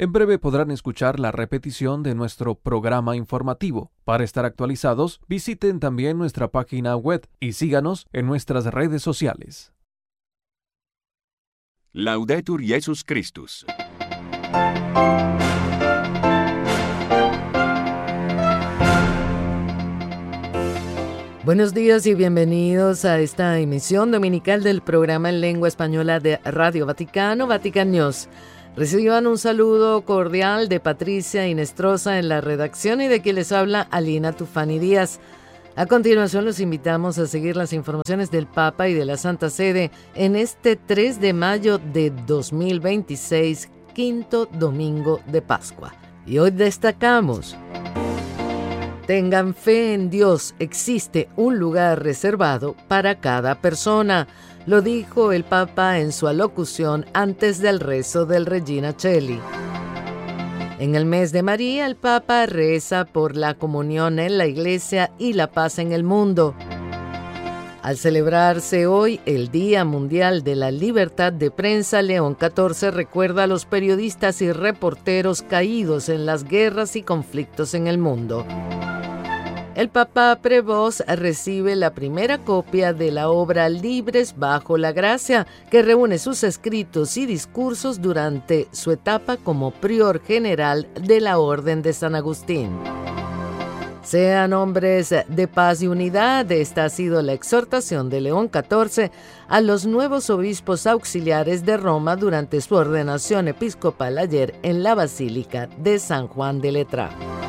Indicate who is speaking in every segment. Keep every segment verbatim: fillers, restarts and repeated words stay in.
Speaker 1: En breve podrán escuchar la repetición de nuestro programa informativo. Para estar actualizados, visiten también nuestra página web y síganos en nuestras redes sociales.
Speaker 2: Laudetur Jesus Christus.
Speaker 3: Buenos días y bienvenidos a esta emisión dominical del programa en lengua española de Radio Vaticano, Vatican News. Reciban un saludo cordial de Patricia Inestrosa en la redacción y de quien les habla Alina Tufani Díaz. A continuación los invitamos a seguir las informaciones del Papa y de la Santa Sede en este tres de mayo de dos mil veintiséis, quinto domingo de Pascua. Y hoy destacamos: tengan fe en Dios, existe un lugar reservado para cada persona. Lo dijo el Papa en su alocución antes del rezo del Regina Coeli. En el mes de María, el Papa reza por la comunión en la Iglesia y la paz en el mundo. Al celebrarse hoy el Día Mundial de la Libertad de Prensa, León catorce recuerda a los periodistas y reporteros caídos en las guerras y conflictos en el mundo. El Papa Prevost recibe la primera copia de la obra Libres bajo la Gracia, que reúne sus escritos y discursos durante su etapa como prior general de la Orden de San Agustín. Sean hombres de paz y unidad. Esta ha sido la exhortación de León catorce a los nuevos obispos auxiliares de Roma durante su ordenación episcopal ayer en la Basílica de San Juan de Letrán.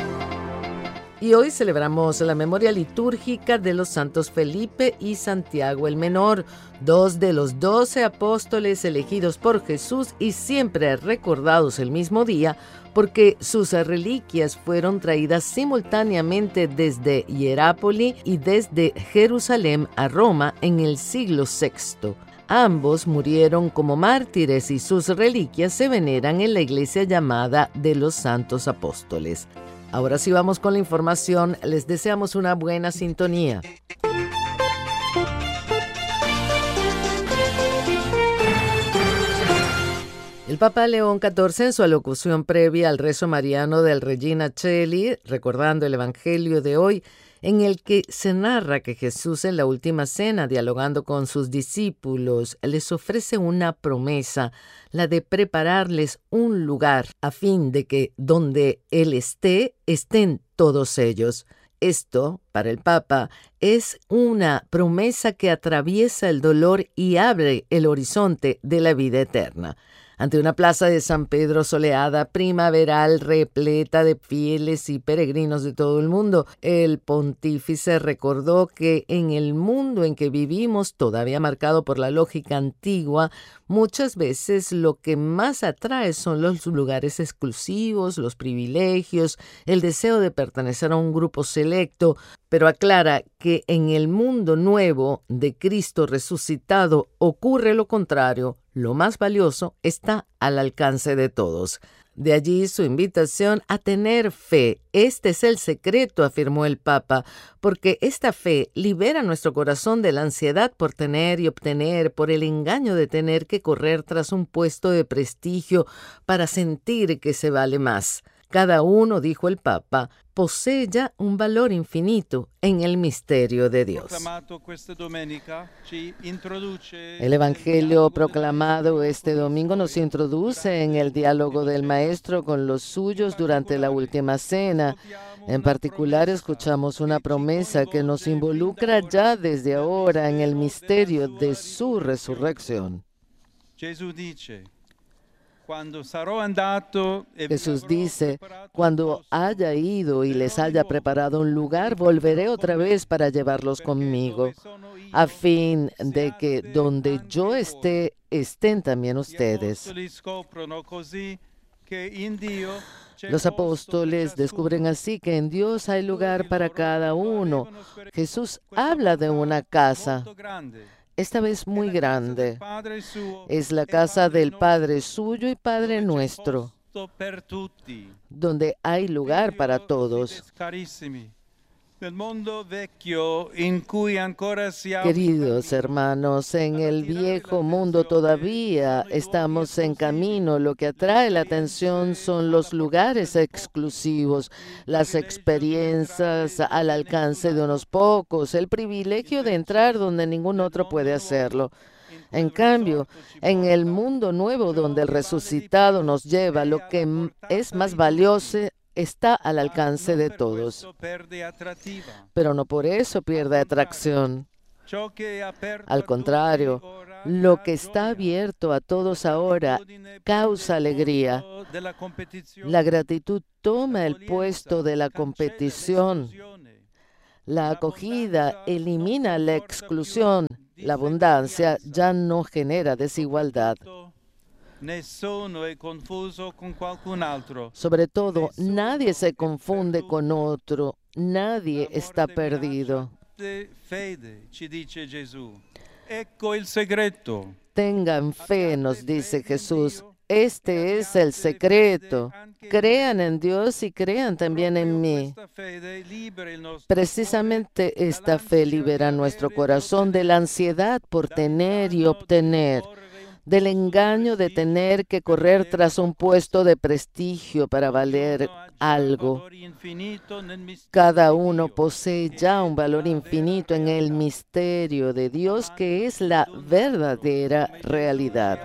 Speaker 3: Y hoy celebramos la memoria litúrgica de los santos Felipe y Santiago el Menor, dos de los doce apóstoles elegidos por Jesús y siempre recordados el mismo día, porque sus reliquias fueron traídas simultáneamente desde Hierápoli y desde Jerusalén a Roma en el siglo sexto. Ambos murieron como mártires y sus reliquias se veneran en la iglesia llamada de los Santos Apóstoles. Ahora sí vamos con la información. Les deseamos una buena sintonía. El Papa León catorce, en su alocución previa al rezo mariano del Regina Coeli, recordando el Evangelio de hoy, en el que se narra que Jesús en la última cena, dialogando con sus discípulos, les ofrece una promesa, la de prepararles un lugar, a fin de que donde Él esté, estén todos ellos. Esto, para el Papa, es una promesa que atraviesa el dolor y abre el horizonte de la vida eterna. Ante una plaza de San Pedro soleada, primaveral, repleta de fieles y peregrinos de todo el mundo, el pontífice recordó que en el mundo en que vivimos, todavía marcado por la lógica antigua, muchas veces lo que más atrae son los lugares exclusivos, los privilegios, el deseo de pertenecer a un grupo selecto, pero aclara que en el mundo nuevo de Cristo resucitado ocurre lo contrario. Lo más valioso está al alcance de todos. De allí su invitación a tener fe. Este es el secreto, afirmó el Papa, porque esta fe libera nuestro corazón de la ansiedad por tener y obtener, por el engaño de tener que correr tras un puesto de prestigio para sentir que se vale más. Cada uno, dijo el Papa, posee ya un valor infinito en el misterio de Dios. El Evangelio proclamado este domingo nos introduce en el diálogo del Maestro con los suyos durante la última cena. En particular, escuchamos una promesa que nos involucra ya desde ahora en el misterio de su resurrección. Jesús dice, cuando haya ido y les haya preparado un lugar, volveré otra vez para llevarlos conmigo, a fin de que donde yo esté, estén también ustedes. Los apóstoles descubren así que en Dios hay lugar para cada uno. Jesús habla de una casa, esta vez muy grande. Es la casa del Padre suyo y Padre nuestro, donde hay lugar para todos. Queridos hermanos, en el viejo mundo todavía estamos en camino. Lo que atrae la atención son los lugares exclusivos, las experiencias al alcance de unos pocos, el privilegio de entrar donde ningún otro puede hacerlo. En cambio, en el mundo nuevo donde el resucitado nos lleva, lo que es más valioso está al alcance de todos. Pero no por eso pierde atracción. Al contrario, lo que está abierto a todos ahora causa alegría. La gratitud toma el puesto de la competición. La acogida elimina la exclusión. La abundancia ya no genera desigualdad. Sobre todo, nadie se confunde con otro, nadie está perdido. Tengan fe, nos dice Jesús. Este es el secreto. Crean en Dios y crean también en mí. Precisamente esta fe libera nuestro corazón de la ansiedad por tener y obtener, del engaño de tener que correr tras un puesto de prestigio para valer algo. Cada uno posee ya un valor infinito en el misterio de Dios, que es la verdadera realidad.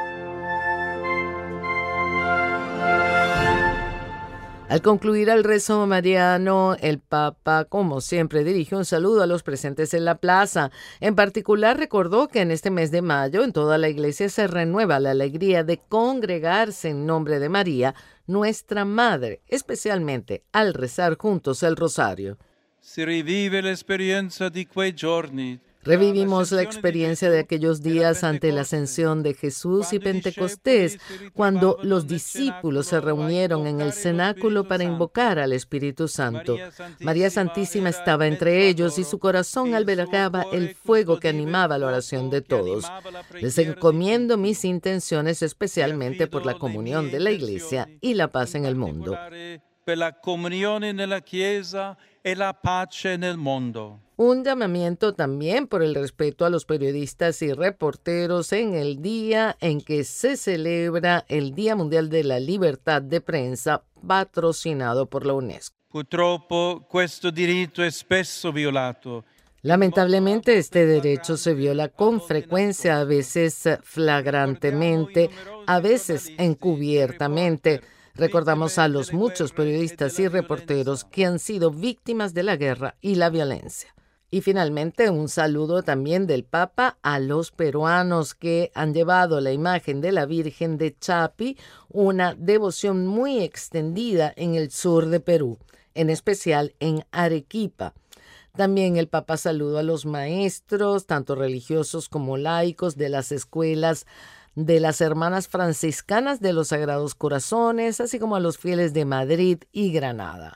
Speaker 3: Al concluir el rezo mariano, el Papa, como siempre, dirige un saludo a los presentes en la plaza. En particular, recordó que en este mes de mayo, en toda la Iglesia, se renueva la alegría de congregarse en nombre de María, nuestra Madre, especialmente al rezar juntos el rosario.
Speaker 4: Si revive la experiencia de quei giorni.
Speaker 3: Revivimos la experiencia de aquellos días ante la ascensión de Jesús y Pentecostés, cuando los discípulos se reunieron en el cenáculo para invocar al Espíritu Santo. María Santísima estaba entre ellos y su corazón albergaba el fuego que animaba la oración de todos. Les encomiendo mis intenciones especialmente por la comunión de la Iglesia y la paz en el mundo.
Speaker 4: Per la comunione nella Chiesa e la pace nel mondo.
Speaker 3: Un llamamiento también por el respeto a los periodistas y reporteros en el día en que se celebra el Día Mundial de la Libertad de Prensa, patrocinado por la UNESCO.
Speaker 4: Purtroppo questo diritto è spesso violato.
Speaker 3: Lamentablemente, este derecho se viola con frecuencia, a veces flagrantemente, a veces encubiertamente. Recordamos a los muchos periodistas y reporteros que han sido víctimas de la guerra y la violencia. Y finalmente, un saludo también del Papa a los peruanos que han llevado la imagen de la Virgen de Chapi, una devoción muy extendida en el sur de Perú, en especial en Arequipa. También el Papa saludó a los maestros, tanto religiosos como laicos, de las escuelas de las Hermanas Franciscanas de los Sagrados Corazones, así como a los fieles de Madrid y Granada.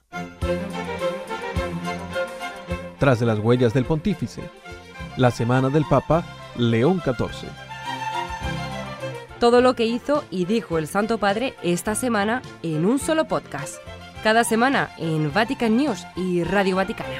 Speaker 1: Tras de las huellas del Pontífice, la semana del Papa León catorce.
Speaker 5: Todo lo que hizo y dijo el Santo Padre esta semana en un solo podcast. Cada semana en Vatican News y Radio Vaticana.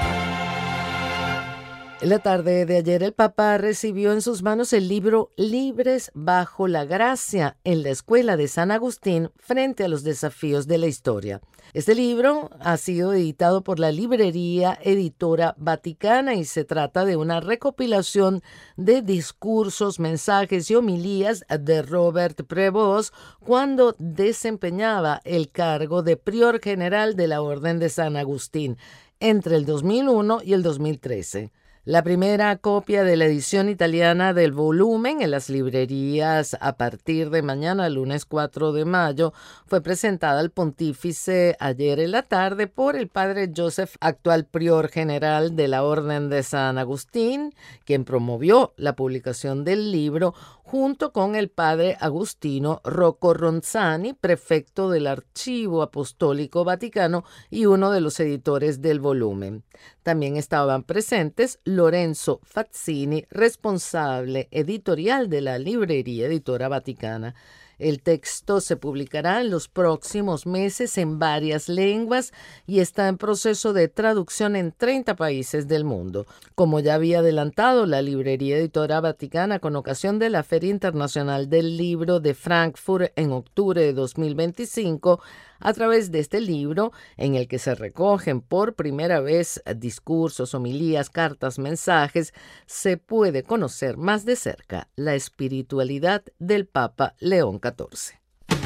Speaker 3: En la tarde de ayer, el Papa recibió en sus manos el libro Libres bajo la Gracia en la Escuela de San Agustín frente a los desafíos de la historia. Este libro ha sido editado por la Librería Editora Vaticana y se trata de una recopilación de discursos, mensajes y homilías de Robert Prevost cuando desempeñaba el cargo de prior general de la Orden de San Agustín entre el dos mil uno y el dos mil trece. La primera copia de la edición italiana del volumen en las librerías a partir de mañana, lunes cuatro de mayo, fue presentada al pontífice ayer en la tarde por el padre Joseph, actual prior general de la Orden de San Agustín, quien promovió la publicación del libro junto con el padre Agustino Rocco Ronzani, prefecto del Archivo Apostólico Vaticano y uno de los editores del volumen. También estaban presentes Lorenzo Fazzini, responsable editorial de la Librería Editora Vaticana. El texto se publicará en los próximos meses en varias lenguas y está en proceso de traducción en treinta países del mundo. Como ya había adelantado la Librería Editora Vaticana con ocasión de la Feria Internacional del Libro de Frankfurt en octubre de dos mil veinticinco, a través de este libro, en el que se recogen por primera vez discursos, homilías, cartas, mensajes, se puede conocer más de cerca la espiritualidad del Papa León catorce.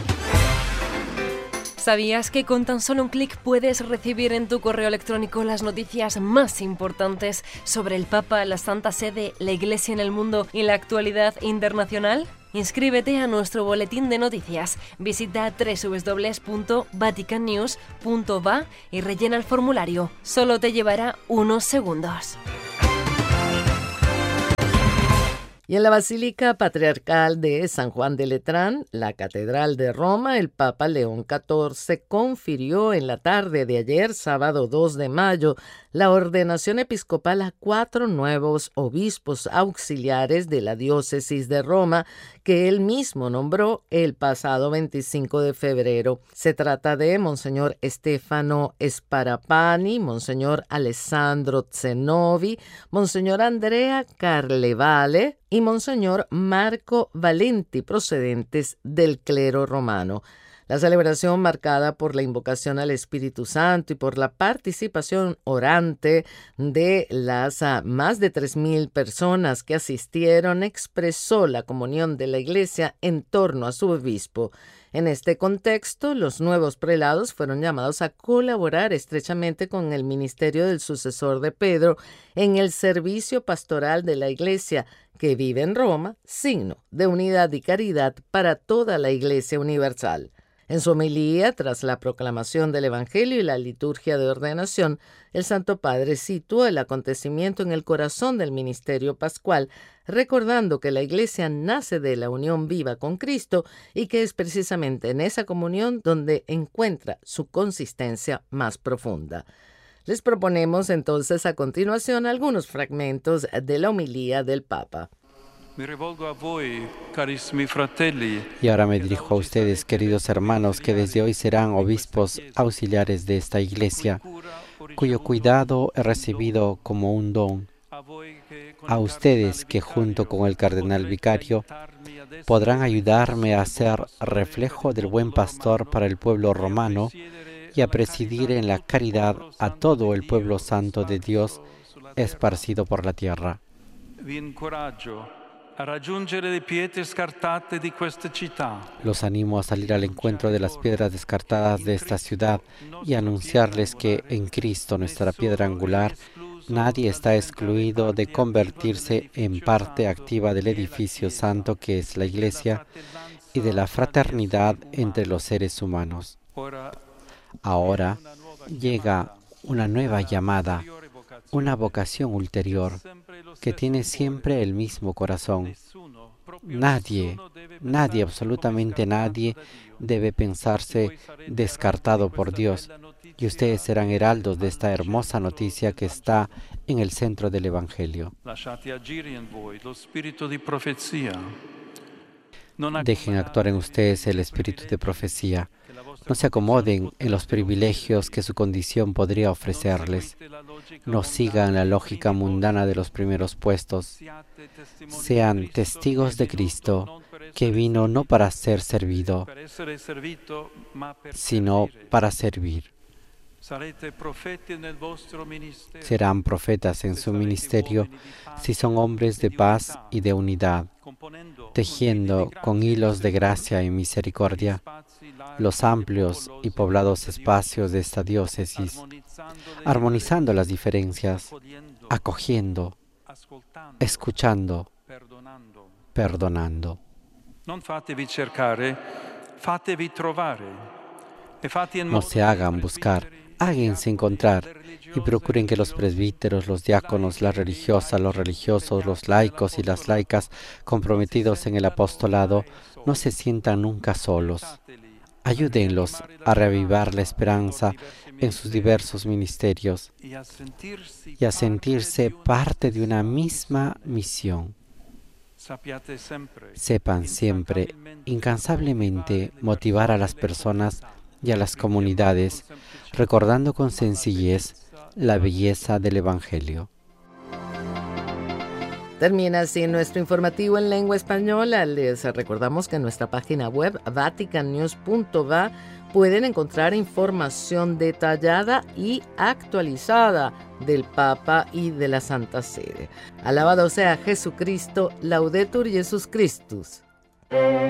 Speaker 5: ¿Sabías que con tan solo un clic puedes recibir en tu correo electrónico las noticias más importantes sobre el Papa, la Santa Sede, la Iglesia en el mundo y la actualidad internacional? Inscríbete a nuestro boletín de noticias. Visita doble u doble u doble u punto vatican news punto va y rellena el formulario. Solo te llevará unos segundos.
Speaker 3: Y en la Basílica Patriarcal de San Juan de Letrán, la Catedral de Roma, el Papa León catorce confirió en la tarde de ayer, sábado dos de mayo, la ordenación episcopal a cuatro nuevos obispos auxiliares de la diócesis de Roma que él mismo nombró el pasado veinticinco de febrero. Se trata de Monseñor Stefano Sparapani, Monseñor Alessandro Zenovi, Monseñor Andrea Carlevale y Monseñor Marco Valenti, procedentes del clero romano. La celebración, marcada por la invocación al Espíritu Santo y por la participación orante de las uh, más de tres mil personas que asistieron, expresó la comunión de la Iglesia en torno a su obispo. En este contexto, los nuevos prelados fueron llamados a colaborar estrechamente con el ministerio del sucesor de Pedro en el servicio pastoral de la Iglesia, que vive en Roma, signo de unidad y caridad para toda la Iglesia universal. En su homilía, tras la proclamación del Evangelio y la liturgia de ordenación, el Santo Padre situó el acontecimiento en el corazón del ministerio pascual, recordando que la Iglesia nace de la unión viva con Cristo y que es precisamente en esa comunión donde encuentra su consistencia más profunda. Les proponemos entonces a continuación algunos fragmentos de la homilía del Papa.
Speaker 6: Y ahora me dirijo a ustedes, queridos hermanos, que desde hoy serán obispos auxiliares de esta Iglesia, cuyo cuidado he recibido como un don. A ustedes que junto con el cardenal vicario podrán ayudarme a ser reflejo del buen pastor para el pueblo romano y a presidir en la caridad a todo el pueblo santo de Dios esparcido por la tierra. Los animo a salir al encuentro de las piedras descartadas de esta ciudad y anunciarles que en Cristo, nuestra piedra angular, nadie está excluido de convertirse en parte activa del edificio santo que es la Iglesia y de la fraternidad entre los seres humanos. Ahora llega una nueva llamada, una vocación ulterior, que tiene siempre el mismo corazón. Nadie, nadie, absolutamente nadie, debe pensarse descartado por Dios, y ustedes serán heraldos de esta hermosa noticia que está en el centro del Evangelio. Dejen actuar en ustedes el espíritu de profecía. No se acomoden en los privilegios que su condición podría ofrecerles. No sigan la lógica mundana de los primeros puestos. Sean testigos de Cristo, que vino no para ser servido, sino para servir. Serán profetas en su ministerio si son hombres de paz y de unidad, tejiendo con hilos de gracia y misericordia los amplios y poblados espacios de esta diócesis, armonizando las diferencias, acogiendo, escuchando, perdonando. No se hagan buscar, háganse encontrar y procuren que los presbíteros, los diáconos, las religiosas, los religiosos, los laicos y las laicas comprometidos en el apostolado no se sientan nunca solos. Ayúdenlos a reavivar la esperanza en sus diversos ministerios y a sentirse parte de una misma misión. Sepan siempre, incansablemente, motivar a las personas y a las comunidades, recordando con sencillez la belleza del Evangelio.
Speaker 3: Termina así nuestro informativo en lengua española. Les recordamos que en nuestra página web vatican news punto va pueden encontrar información detallada y actualizada del Papa y de la Santa Sede. Alabado sea Jesucristo, Laudetur Jesus Christus.